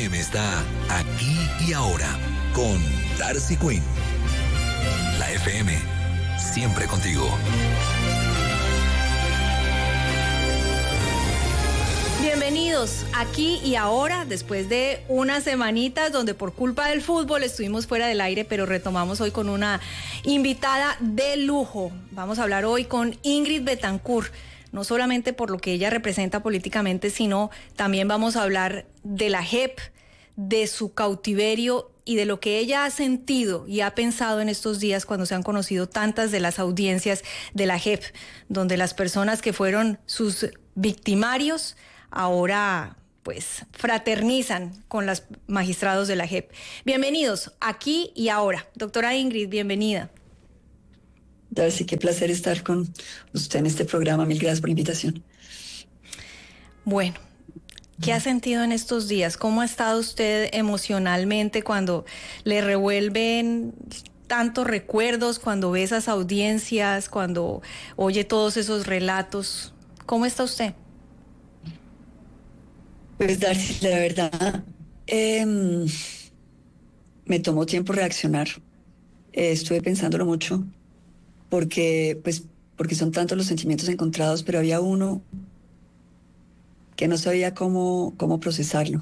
FM está aquí y ahora con Darcy Quinn. La FM, siempre contigo. Bienvenidos aquí y ahora, después de unas semanitas donde por culpa del fútbol estuvimos fuera del aire, pero retomamos hoy con una invitada de lujo. Vamos a hablar hoy con Ingrid Betancourt, no solamente por lo que ella representa políticamente, sino también vamos a hablar de la JEP, de su cautiverio y de lo que ella ha sentido y ha pensado en estos días cuando se han conocido tantas de las audiencias de la JEP, donde las personas que fueron sus victimarios ahora pues fraternizan con los magistrados de la JEP. Bienvenidos aquí y ahora. Doctora Ingrid, bienvenida. Darcy, qué placer estar con usted en este programa. Mil gracias por la invitación. Bueno, ¿qué ha sentido en estos días? ¿Cómo ha estado usted emocionalmente cuando le revuelven tantos recuerdos, cuando ve esas audiencias, cuando oye todos esos relatos? ¿Cómo está usted? Pues Darcy, la verdad, me tomó tiempo reaccionar. Estuve pensándolo mucho porque son tantos los sentimientos encontrados, pero había uno que no sabía cómo procesarlo.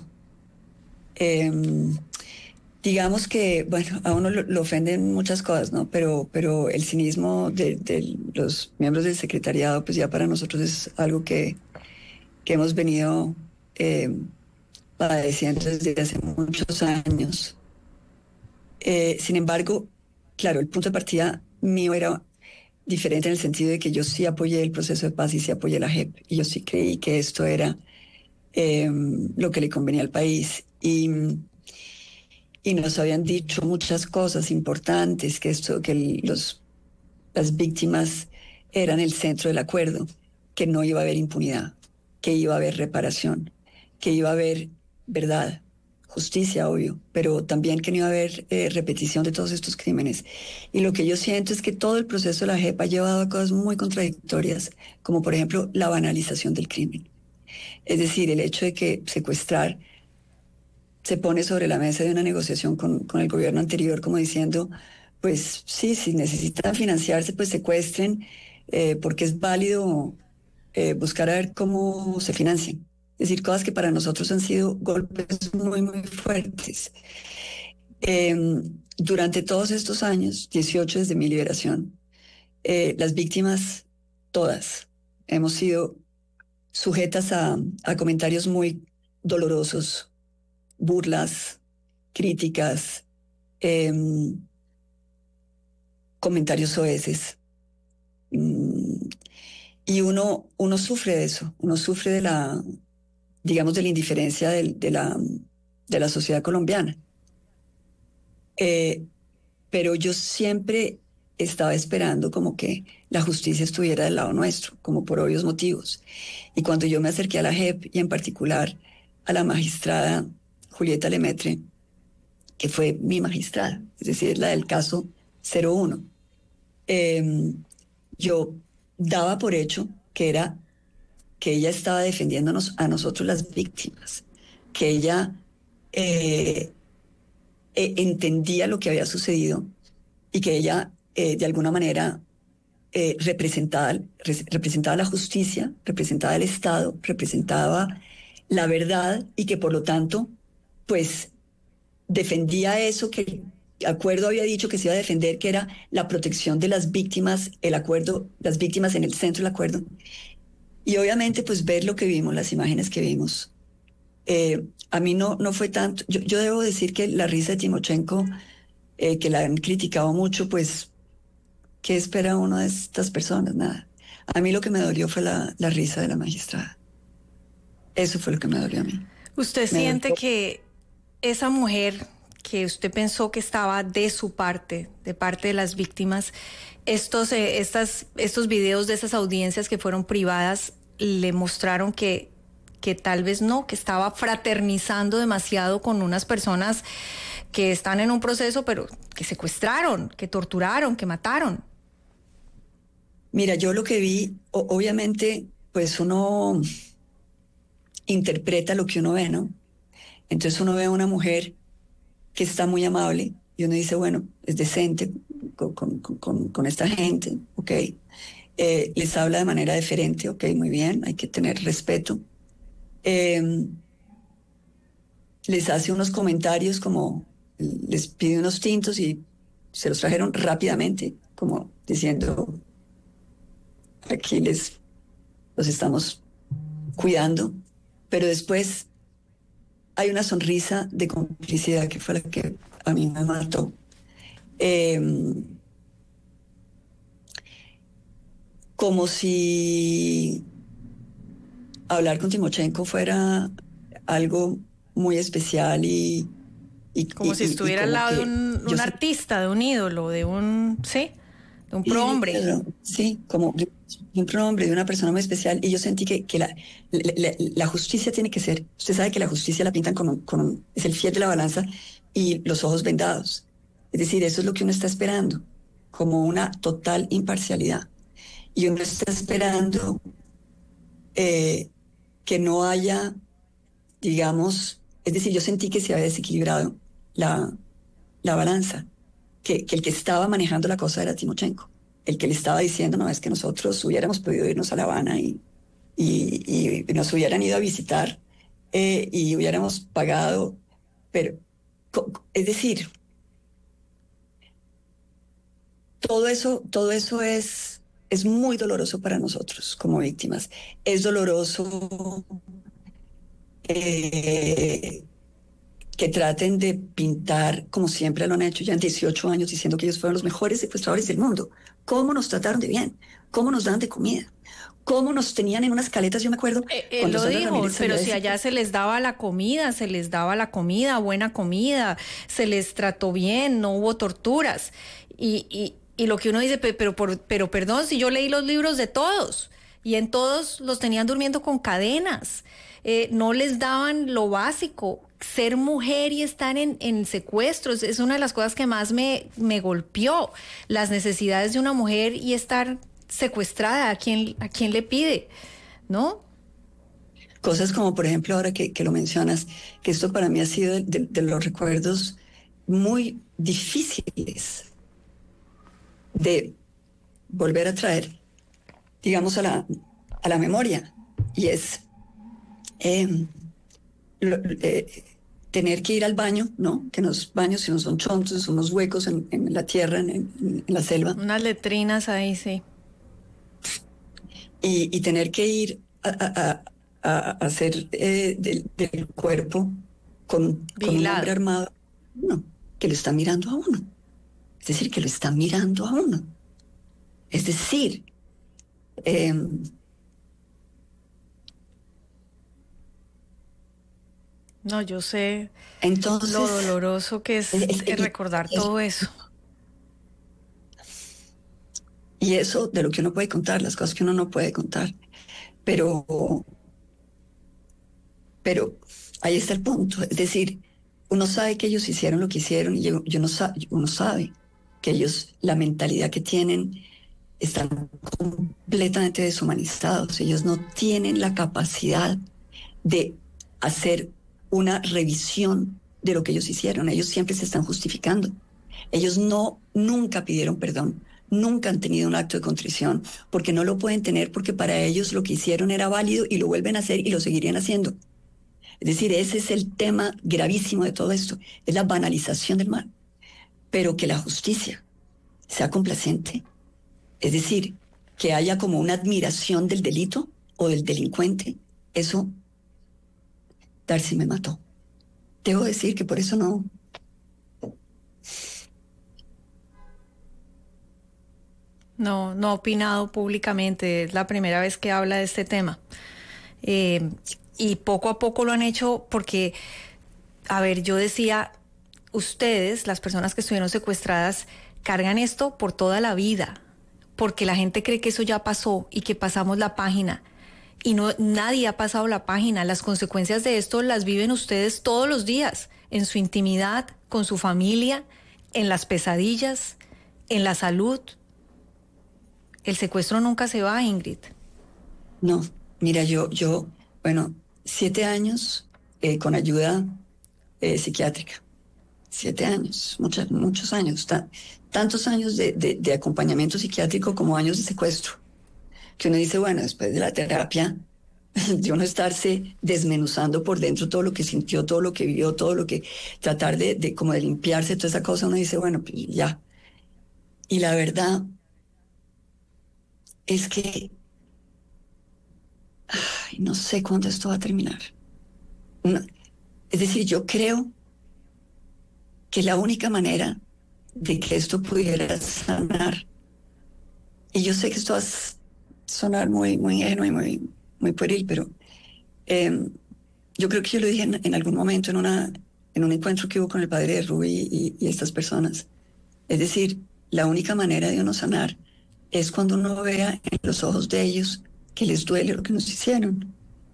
Digamos que, bueno, a uno lo ofenden muchas cosas, ¿no? Pero el cinismo de los miembros del secretariado, pues ya para nosotros es algo que hemos venido padeciendo desde hace muchos años. Sin embargo, claro, el punto de partida mío era diferente en el sentido de que yo sí apoyé el proceso de paz y sí apoyé la JEP, y yo sí creí que esto era lo que le convenía al país, y nos habían dicho muchas cosas importantes, que las víctimas eran el centro del acuerdo, que no iba a haber impunidad, que iba a haber reparación, que iba a haber verdad, justicia, obvio, pero también que no iba a haber repetición de todos estos crímenes. Y lo que yo siento es que todo el proceso de la JEP ha llevado a cosas muy contradictorias, como por ejemplo la banalización del crimen. Es decir, el hecho de que secuestrar se pone sobre la mesa de una negociación con el gobierno anterior, como diciendo, pues sí, si necesitan financiarse, pues secuestren, porque es válido buscar a ver cómo se financian. Es decir, cosas que para nosotros han sido golpes muy, muy fuertes. Durante todos estos años, 18 desde mi liberación, las víctimas, todas, hemos sido sujetas a comentarios muy dolorosos, burlas, críticas, comentarios soeces. Y uno sufre de eso, uno sufre de la indiferencia de la sociedad colombiana. Pero yo siempre estaba esperando como que la justicia estuviera del lado nuestro, como por obvios motivos. Y cuando yo me acerqué a la JEP, y en particular a la magistrada Julieta Lemaitre, que fue mi magistrada, es decir, la del caso 01, yo daba por hecho que ella estaba defendiéndonos a nosotros las víctimas, que ella entendía lo que había sucedido y que ella de alguna manera representaba la justicia, representaba el Estado, representaba la verdad, y que por lo tanto pues defendía eso que el acuerdo había dicho que se iba a defender, que era la protección de las víctimas, el acuerdo, las víctimas en el centro del acuerdo. Y obviamente pues ver lo que vimos, las imágenes que vimos, a mí no fue tanto. Yo debo decir que la risa de Timochenko, que la han criticado mucho, pues ¿qué espera uno de estas personas? Nada. A mí lo que me dolió fue la risa de la magistrada. Eso fue lo que me dolió a mí. ¿Usted siente que esa mujer que usted pensó que estaba de su parte, de parte de las víctimas, estos videos de esas audiencias que fueron privadas le mostraron que tal vez no, que estaba fraternizando demasiado con unas personas que están en un proceso, pero que secuestraron, que torturaron, que mataron? Mira, yo lo que vi, obviamente, pues uno interpreta lo que uno ve, ¿no? Entonces uno ve a una mujer que está muy amable y uno dice, bueno, es decente con esta gente, ok. Les habla de manera deferente, ok, muy bien, hay que tener respeto. Les hace unos comentarios como, les pide unos tintos y se los trajeron rápidamente, como diciendo, aquí los estamos cuidando, pero después hay una sonrisa de complicidad que fue la que a mí me mató. Como si hablar con Timochenko fuera algo muy especial como si estuviera al lado de un artista, de un ídolo, de un, ¿sí? De un prohombre. Sí, como de un prohombre, de una persona muy especial. Y yo sentí que la justicia tiene que ser, usted sabe que la justicia la pintan es el fiel de la balanza y los ojos vendados. Es decir, eso es lo que uno está esperando, como una total imparcialidad. Y uno está esperando que no haya, digamos, es decir, yo sentí que se había desequilibrado la balanza. Que el que estaba manejando la cosa era Timochenko, el que le estaba diciendo, no, es que nosotros hubiéramos podido irnos a La Habana y nos hubieran ido a visitar y hubiéramos pagado, pero, es decir, todo eso es muy doloroso para nosotros como víctimas. Es doloroso que traten de pintar, como siempre lo han hecho ya en 18 años, diciendo que ellos fueron los mejores secuestradores del mundo. ¿Cómo nos trataron de bien? ¿Cómo nos daban de comida? ¿Cómo nos tenían en unas caletas? Yo me acuerdo... Él lo dijo, pero si allá se les daba la comida, buena comida, se les trató bien, no hubo torturas. Y lo que uno dice, pero perdón, si yo leí los libros de todos, y en todos los tenían durmiendo con cadenas, no les daban lo básico. Ser mujer y estar en secuestros es una de las cosas que más me golpeó. Las necesidades de una mujer y estar secuestrada, ¿a quién le pide? ¿No? Cosas como, por ejemplo, ahora que lo mencionas, que esto para mí ha sido de los recuerdos muy difíciles de volver a traer, digamos, a la memoria, y es tener que ir al baño, ¿no? Que los baños, si no son chontos, unos huecos en la tierra, en la selva. Unas letrinas ahí, sí. Y tener que ir a hacer del cuerpo con un hombre armado, no, que lo está mirando a uno. Es decir, que lo está mirando a uno. Es decir, no, yo sé entonces, lo doloroso que es recordar todo eso. Y eso de lo que uno puede contar, las cosas que uno no puede contar. Pero ahí está el punto. Es decir, uno sabe que ellos hicieron lo que hicieron y uno sabe que ellos, la mentalidad que tienen, están completamente deshumanizados. Ellos no tienen la capacidad de hacer una revisión de lo que ellos hicieron. Ellos siempre se están justificando. Ellos nunca pidieron perdón, nunca han tenido un acto de contrición, porque no lo pueden tener, porque para ellos lo que hicieron era válido y lo vuelven a hacer y lo seguirían haciendo. Es decir, ese es el tema gravísimo de todo esto, es la banalización del mal. Pero que la justicia sea complaciente, es decir, que haya como una admiración del delito o del delincuente, eso, Darcy me mató. Debo decir que por eso no ha opinado públicamente, es la primera vez que habla de este tema. Y poco a poco lo han hecho porque, a ver, yo decía, ustedes, las personas que estuvieron secuestradas, cargan esto por toda la vida, porque la gente cree que eso ya pasó y que pasamos la página. Y nadie ha pasado la página. Las consecuencias de esto las viven ustedes todos los días, en su intimidad, con su familia, en las pesadillas, en la salud. El secuestro nunca se va, Ingrid. No, mira, bueno, 7 años con ayuda psiquiátrica. 7 años, muchos años, tantos años de acompañamiento psiquiátrico como años de secuestro, que uno dice, bueno, después de la terapia, de uno estarse desmenuzando por dentro todo lo que sintió, todo lo que vivió, todo lo que, tratar como de limpiarse toda esa cosa, uno dice, bueno, pues ya. Y la verdad es que, ay, no sé cuándo esto va a terminar. No, es decir, yo creo que la única manera de que esto pudiera sanar, y yo sé que esto va a sonar muy, muy ingenuo y muy pueril, pero yo creo que yo lo dije en algún momento en un encuentro que hubo con el padre de Ruby y estas personas. Es decir, la única manera de uno sanar es cuando uno vea en los ojos de ellos que les duele lo que nos hicieron.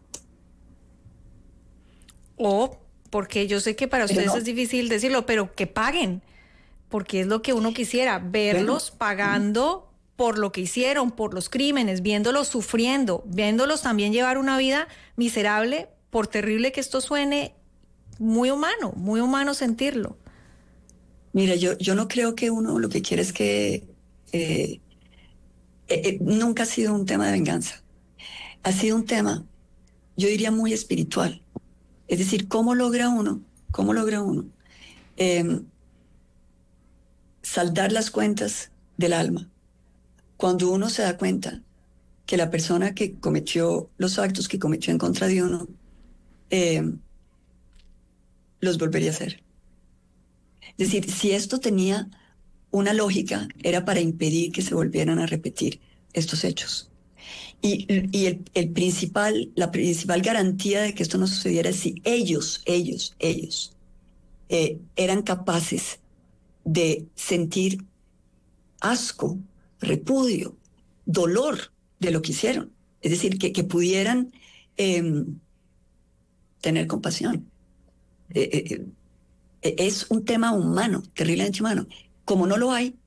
O porque yo sé que para ustedes es difícil decirlo, pero que paguen, porque es lo que uno quisiera, verlos pagando por lo que hicieron, por los crímenes, viéndolos sufriendo, viéndolos también llevar una vida miserable, por terrible que esto suene, muy humano sentirlo. Mira, yo no creo que uno lo que quiere es que nunca ha sido un tema de venganza. Ha sido un tema, yo diría, muy espiritual. Es decir, ¿cómo logra uno saldar las cuentas del alma cuando uno se da cuenta que la persona que cometió los actos que cometió en contra de uno los volvería a hacer? Es decir, si esto tenía una lógica, era para impedir que se volvieran a repetir estos hechos. Y la principal garantía de que esto no sucediera es si ellos eran capaces de sentir asco, repudio, dolor de lo que hicieron. Es decir, que pudieran tener compasión. Es un tema humano, terriblemente humano. Como no lo hay,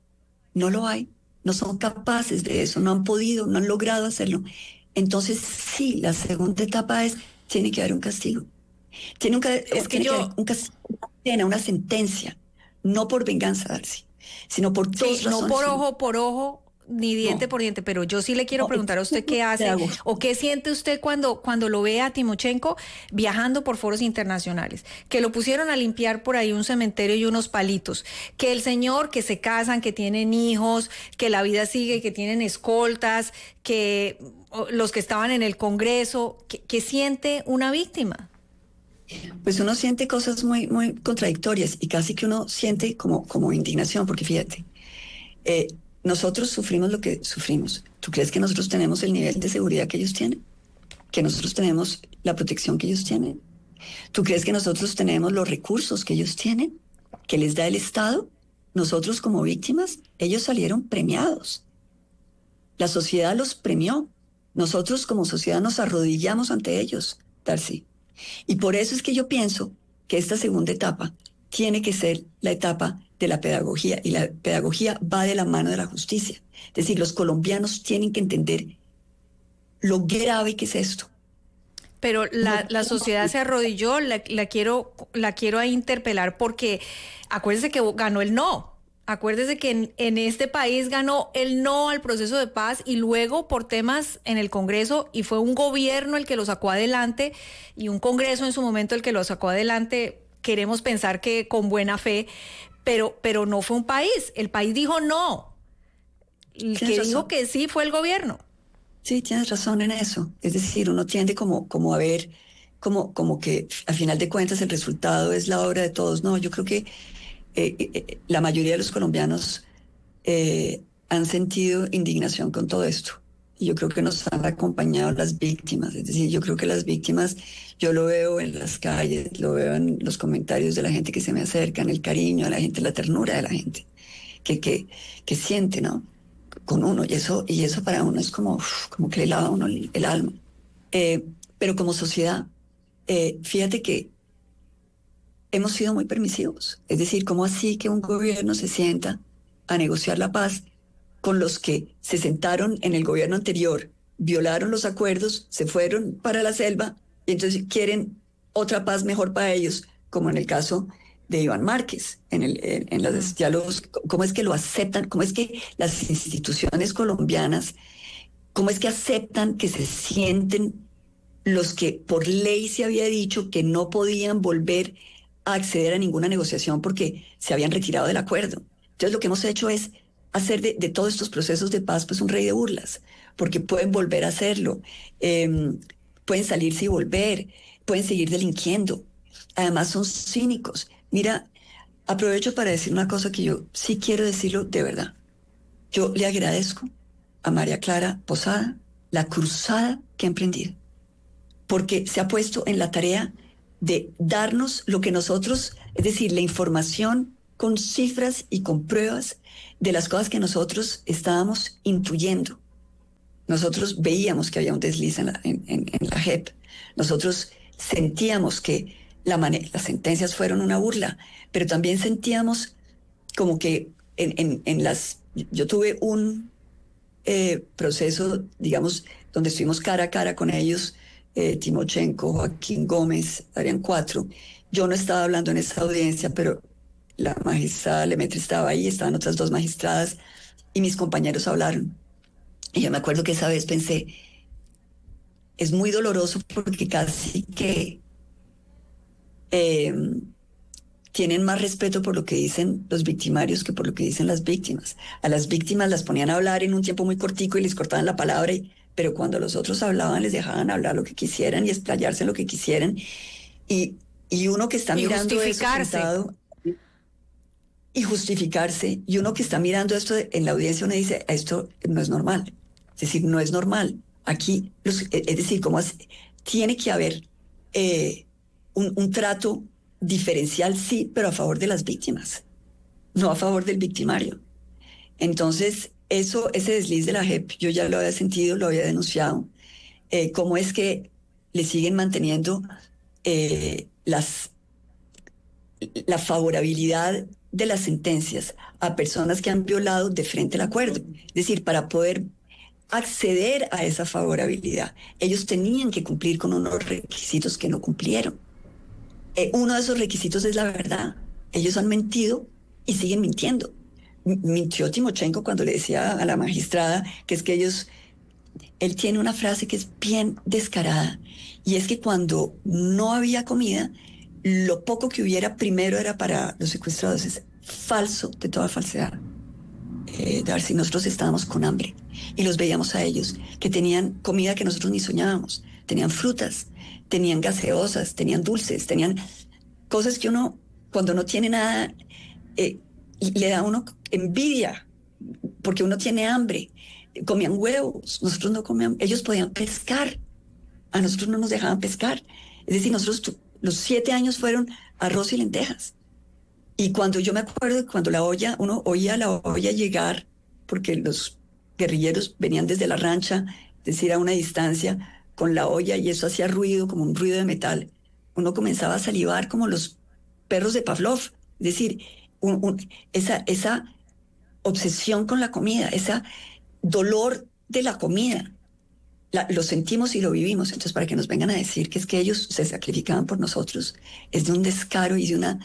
no son capaces de eso, no han podido, no han logrado hacerlo. Entonces, sí, la segunda etapa tiene que haber un castigo. Tiene que haber un castigo, una sentencia, no por venganza, Darcy, sino por dos razones. No por ojo, ni diente por diente, pero yo sí le quiero preguntar a usted qué hace o qué siente usted cuando lo ve a Timochenko viajando por foros internacionales, que lo pusieron a limpiar por ahí un cementerio y unos palitos, que el señor, que se casan, que tienen hijos, que la vida sigue, que tienen escoltas, que los que estaban en el Congreso, ¿qué siente una víctima? Pues uno siente cosas muy, muy contradictorias y casi que uno siente como indignación, porque fíjate, nosotros sufrimos lo que sufrimos. ¿Tú crees que nosotros tenemos el nivel de seguridad que ellos tienen? ¿Que nosotros tenemos la protección que ellos tienen? ¿Tú crees que nosotros tenemos los recursos que ellos tienen? ¿Que les da el Estado? Nosotros como víctimas, ellos salieron premiados. La sociedad los premió. Nosotros como sociedad nos arrodillamos ante ellos, Darcy. Y por eso es que yo pienso que esta segunda etapa tiene que ser la etapa de la pedagogía, y la pedagogía va de la mano de la justicia. Es decir, los colombianos tienen que entender lo grave que es esto. Pero la sociedad se arrodilló, la quiero ahí interpelar, porque acuérdese que ganó el no. Acuérdese que en este país ganó el no al proceso de paz y luego por temas en el Congreso, y fue un gobierno el que lo sacó adelante y un Congreso en su momento el que lo sacó adelante, queremos pensar que con buena fe, pero no fue un país. El país dijo no. El que dijo que sí fue el gobierno. Sí, tienes razón en eso. Es decir, uno tiende como a ver como que al final de cuentas el resultado es la obra de todos. No, yo creo que la mayoría de los colombianos han sentido indignación con todo esto. Y yo creo que nos han acompañado las víctimas. Es decir, yo creo que las víctimas, yo lo veo en las calles, lo veo en los comentarios de la gente que se me acerca, en el cariño de la gente, la ternura de la gente, que siente, ¿no? Con uno. Y eso para uno es como que le lava a uno el alma. Pero como sociedad, fíjate que hemos sido muy permisivos. Es decir, ¿cómo así que un gobierno se sienta a negociar la paz con los que se sentaron en el gobierno anterior, violaron los acuerdos, se fueron para la selva y entonces quieren otra paz mejor para ellos, como en el caso de Iván Márquez, en los diálogos, cómo es que lo aceptan, cómo es que las instituciones colombianas, cómo es que aceptan que se sienten los que por ley se había dicho que no podían volver a acceder a ninguna negociación porque se habían retirado del acuerdo. Entonces lo que hemos hecho es hacer de todos estos procesos de paz pues un rey de burlas, porque pueden volver a hacerlo, pueden salirse y volver, pueden seguir delinquiendo. Además son cínicos. Mira, aprovecho para decir una cosa que yo sí quiero decirlo de verdad. Yo le agradezco a María Clara Posada la cruzada que ha emprendido, porque se ha puesto en la tarea de darnos lo que nosotros, es decir, la información con cifras y con pruebas de las cosas que nosotros estábamos intuyendo. Nosotros veíamos que había un desliz en la JEP. Nosotros sentíamos que las sentencias fueron una burla, pero también sentíamos como que yo tuve un proceso, digamos, donde estuvimos cara a cara con ellos, Timochenko, Joaquín Gómez, Adrián Cuatro. Yo no estaba hablando en esa audiencia, pero la magistrada Lemaitre estaba ahí, estaban otras dos magistradas y mis compañeros hablaron. Y yo me acuerdo que esa vez pensé, es muy doloroso porque casi que tienen más respeto por lo que dicen los victimarios que por lo que dicen las víctimas. A las víctimas las ponían a hablar en un tiempo muy cortico y les cortaban la palabra, pero cuando los otros hablaban les dejaban hablar lo que quisieran y explayarse en lo que quisieran. Y uno que está mirando eso sentado y justificarse, y uno que está mirando esto en la audiencia, uno dice, esto no es normal. Es decir, no es normal. Aquí, es decir, tiene que haber un trato diferencial, sí, pero a favor de las víctimas, no a favor del victimario. Entonces, ese desliz de la JEP, yo ya lo había sentido, lo había denunciado. ¿Cómo es que le siguen manteniendo la favorabilidad de las sentencias a personas que han violado de frente el acuerdo? Es decir, para poder acceder a esa favorabilidad, ellos tenían que cumplir con unos requisitos que no cumplieron. Uno de esos requisitos es la verdad. Ellos han mentido y siguen mintiendo. Mintió Timochenko cuando le decía a la magistrada que es que él tiene una frase que es bien descarada, y es que cuando no había comida, lo poco que hubiera primero era para los secuestrados. Es falso de toda falsedad. Darcy, nosotros estábamos con hambre y los veíamos a ellos, que tenían comida que nosotros ni soñábamos. Tenían frutas, tenían gaseosas, tenían dulces, tenían cosas que uno, cuando no tiene nada, le da a uno envidia, porque uno tiene hambre. Comían huevos, nosotros no comíamos. Ellos podían pescar, a nosotros no nos dejaban pescar. Es decir, nosotros los 7 años fueron arroz y lentejas. Y cuando yo me acuerdo, cuando uno oía la olla llegar, porque los guerrilleros venían desde la rancha, es decir, a una distancia, con la olla, y eso hacía ruido, como un ruido de metal. Uno comenzaba a salivar como los perros de Pavlov. Es decir, esa obsesión con la comida, ese dolor de la comida, lo sentimos y lo vivimos. Entonces, para que nos vengan a decir que es que ellos se sacrificaban por nosotros, es de un descaro y de una...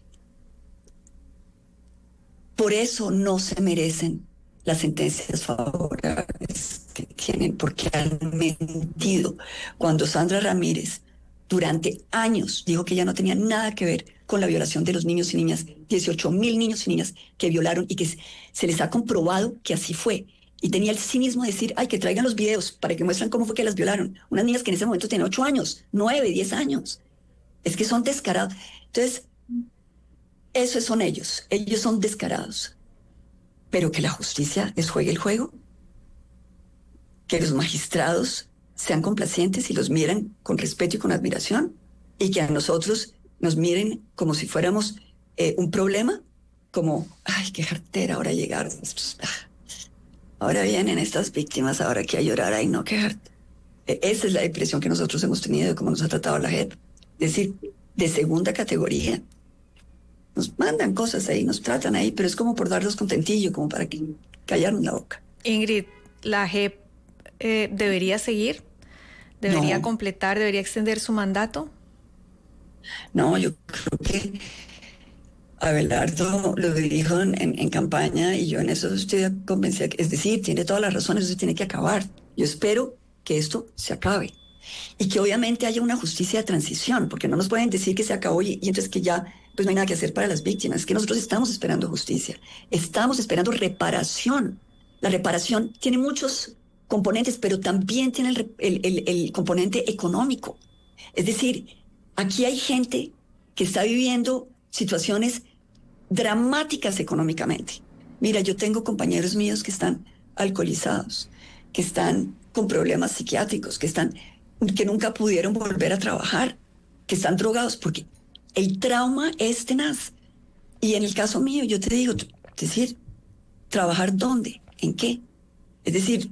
Por eso no se merecen las sentencias favorables que tienen, porque han mentido. Cuando Sandra Ramírez durante años dijo que ella no tenía nada que ver con la violación de los niños y niñas, 18,000 niños y niñas que violaron, y que se les ha comprobado que así fue. Y tenía el cinismo de decir, ay, que traigan los videos para que muestren cómo fue que las violaron. Unas niñas que en ese momento tenían 8 años, 9, 10 años. Es que son descarados. Entonces, esos son ellos son descarados. Pero que la justicia les juegue el juego, que los magistrados sean complacientes y los miren con respeto y con admiración, y que a nosotros nos miren como si fuéramos un problema, como, ay, qué jartera ahora llegar. Ahora vienen estas víctimas, ahora que a llorar, ay, no, qué jartera. Esa es la impresión que nosotros hemos tenido de cómo nos ha tratado la JEP. Es decir, de segunda categoría. Nos mandan cosas ahí, nos tratan ahí, pero es como por darnos contentillo, como para que callarnos la boca. Ingrid, ¿la JEP debería seguir? ¿Debería completar, debería extender su mandato? No, yo creo que Abelardo lo dijo en campaña y yo en eso estoy convencida, es decir, tiene todas las razones, eso tiene que acabar. Yo espero que esto se acabe y que obviamente haya una justicia de transición, porque no nos pueden decir que se acabó y entonces que ya pues no hay nada que hacer para las víctimas. Es que nosotros estamos esperando justicia, estamos esperando reparación. La reparación tiene muchos componentes, pero también tiene el componente económico. Es decir, aquí hay gente que está viviendo situaciones dramáticas económicamente. Mira, yo tengo compañeros míos que están alcoholizados, que están con problemas psiquiátricos, que nunca pudieron volver a trabajar, que están drogados, porque el trauma es tenaz. Y en el caso mío, yo te digo, es decir, ¿trabajar dónde? ¿En qué? Es decir,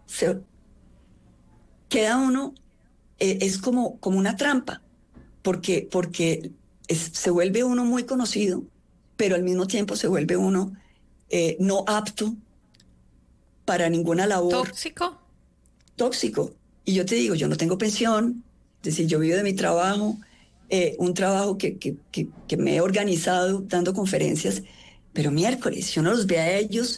queda uno, es como una trampa, porque se vuelve uno muy conocido, pero al mismo tiempo se vuelve uno no apto para ninguna labor. ¿Tóxico? Tóxico. Y yo te digo, yo no tengo pensión, es decir, yo vivo de mi trabajo, un trabajo que me he organizado dando conferencias, pero miércoles, yo no los ve a ellos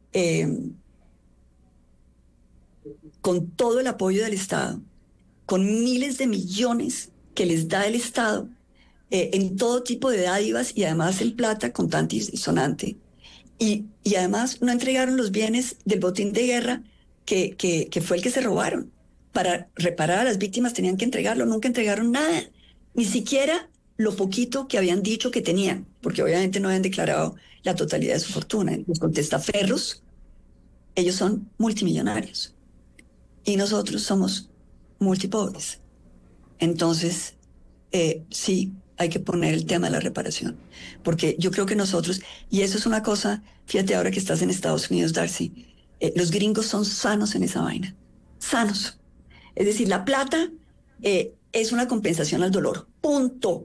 con todo el apoyo del Estado, con miles de millones que les da el Estado, en todo tipo de dádivas y además en plata contante y sonante. Y además no entregaron los bienes del botín de guerra que fue el que se robaron. Para reparar a las víctimas tenían que entregarlo, nunca entregaron nada, ni siquiera lo poquito que habían dicho que tenían, porque obviamente no habían declarado la totalidad de su fortuna. Los contestaferros, ellos son multimillonarios y nosotros somos multipobres. Entonces, sí, hay que poner el tema de la reparación, porque yo creo que nosotros, y eso es una cosa, fíjate ahora que estás en Estados Unidos, Darcy, los gringos son sanos en esa vaina, sanos. Es decir, la plata es una compensación al dolor, punto.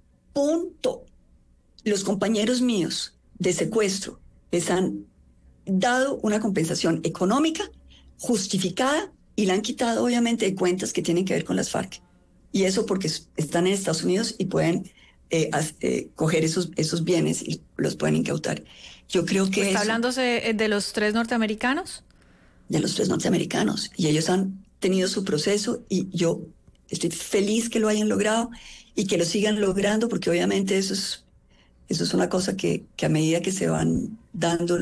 Los compañeros míos de secuestro les han dado una compensación económica justificada y la han quitado obviamente de cuentas que tienen que ver con las FARC. Y eso porque están en Estados Unidos y pueden coger esos bienes y los pueden incautar. Yo creo que ¿Está hablándose de los 3 norteamericanos? De los 3 norteamericanos. Y ellos han tenido su proceso y yo estoy feliz que lo hayan logrado y que lo sigan logrando, porque obviamente eso es una cosa que a medida que se van dando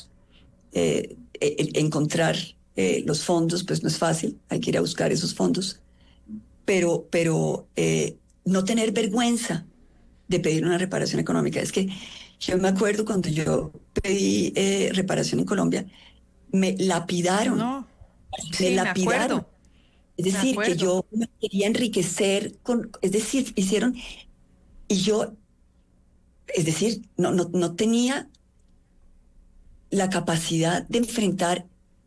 encontrar los fondos, pues no es fácil, hay que ir a buscar esos fondos. Pero no tener vergüenza de pedir una reparación económica. Es que yo me acuerdo cuando yo pedí reparación en Colombia, me lapidaron. No, me lapidaron. Acuerdo. Es decir, que yo me quería enriquecer es decir, hicieron, y yo, es decir, no tenía la capacidad de enfrentar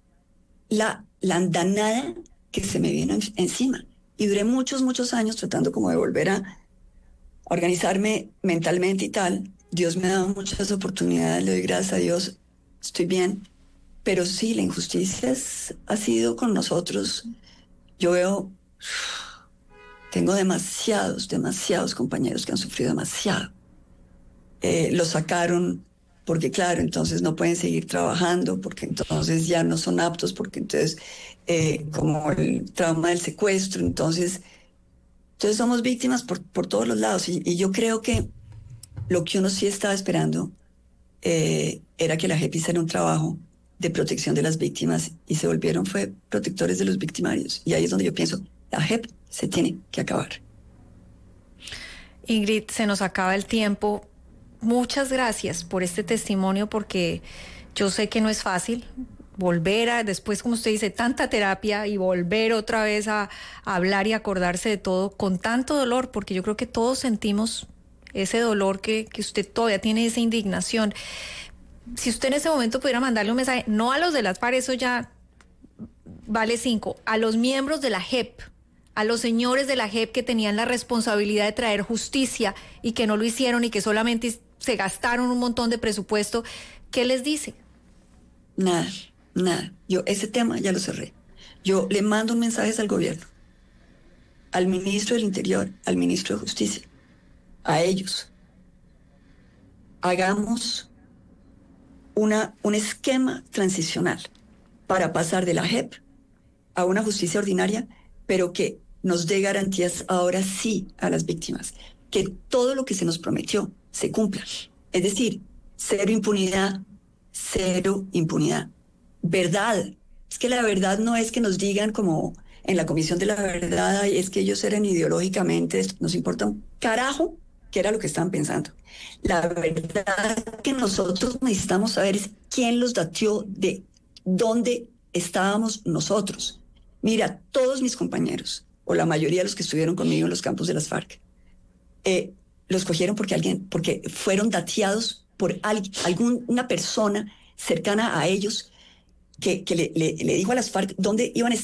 la andanada que se me vino encima. Y duré muchos años tratando como de volver a organizarme mentalmente y tal. Dios me ha dado muchas oportunidades, le doy gracias a Dios, estoy bien. Pero sí, la injusticia ha sido con nosotros. Yo veo, tengo demasiados compañeros que han sufrido demasiado. Los sacaron porque claro, entonces no pueden seguir trabajando, porque entonces ya no son aptos, porque entonces como el trauma del secuestro, entonces somos víctimas por todos los lados. Y yo creo que lo que uno sí estaba esperando era que la JEP hiciera un trabajo de protección de las víctimas y se volvieron fue protectores de los victimarios. Y ahí es donde yo pienso, la JEP se tiene que acabar. Ingrid, se nos acaba el tiempo. Muchas gracias por este testimonio, porque yo sé que no es fácil volver después, como usted dice, tanta terapia y volver otra vez a hablar y acordarse de todo con tanto dolor, porque yo creo que todos sentimos ese dolor que usted todavía tiene, esa indignación. Si usted en ese momento pudiera mandarle un mensaje, no a los de las FARC, eso ya vale 5, a los miembros de la JEP, a los señores de la JEP que tenían la responsabilidad de traer justicia y que no lo hicieron y que solamente se gastaron un montón de presupuesto, ¿qué les dice? Nada. Yo ese tema ya lo cerré. Yo le mando mensajes al gobierno, al ministro del Interior, al ministro de Justicia, a ellos. Hagamos un esquema transicional para pasar de la JEP a una justicia ordinaria, pero que nos dé garantías ahora sí a las víctimas, que todo lo que se nos prometió se cumpla. Es decir, cero impunidad, cero impunidad. Verdad. Es que la verdad no es que nos digan como en la Comisión de la Verdad, es que ellos eran ideológicamente, nos importa un carajo qué era lo que estaban pensando. La verdad que nosotros necesitamos saber es quién los dateó, de dónde estábamos nosotros. Mira, todos mis compañeros, o la mayoría de los que estuvieron conmigo en los campos de las FARC, los cogieron porque fueron dateados por alguna persona cercana a ellos que le dijo a las FARC dónde iban a estar